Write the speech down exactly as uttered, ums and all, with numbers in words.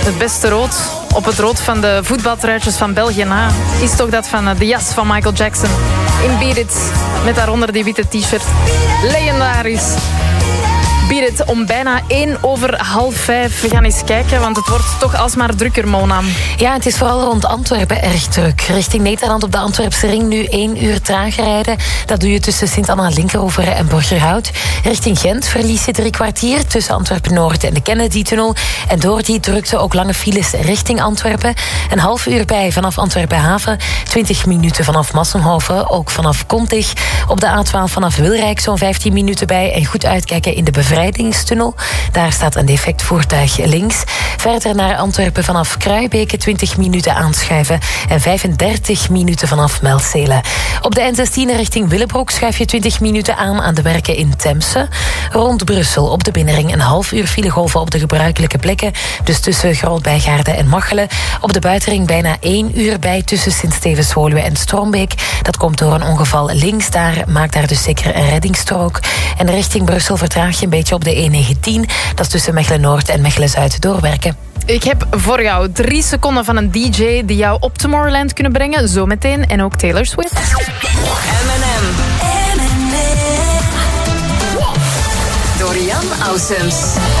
het beste rood op het rood van de voetbaltruitjes van België na is toch dat van de jas van Michael Jackson. In Beat It, met daaronder die witte t-shirt. Legendarisch. Beat It om bijna één over half vijf. We gaan eens kijken, want het wordt toch alsmaar drukker, Mona. Ja, het is vooral rond Antwerpen erg druk. Richting Nederland op de Antwerpse ring nu één uur trager rijden. Dat doe je tussen Sint-Anna-Linkeroever en Borgerhout. Richting Gent verlies je drie kwartier tussen Antwerpen-Noord en de Kennedy-tunnel. En door die drukte ook lange files richting Antwerpen. Een half uur bij vanaf Antwerpen-Haven. twintig minuten vanaf Massenhoven, ook vanaf Kontig. Op de A twaalf vanaf Wilrijk zo'n vijftien minuten bij. En goed uitkijken in de bevrijdingstunnel. Daar staat een defect voertuig links. Verder naar Antwerpen vanaf Kruibeke twintig minuten aanschuiven. En vijfendertig minuten vanaf Melzele. Op de N zestien richting Willebroek schuif je twintig minuten aan aan de werken in Temse. Rond Brussel op de binnenring een half uur filegolven op de gebruikelijke plekken. Dus tussen Groot-Bijgaarden en Machelen. Op de buitenring bijna één uur bij tussen Sint-Stevens-Woluwe en Strombeek. Dat komt door een ongeval links daar. Maakt daar dus zeker een reddingsstrook. En richting Brussel vertraag je een beetje op de E negentien. Dat is tussen Mechelen-Noord en Mechelen-Zuid doorwerken. Ik heb voor jou drie seconden van een D J die jou op Tomorrowland kunnen brengen. Zometeen. En ook Taylor Swift. M en M. Dorian Ausums.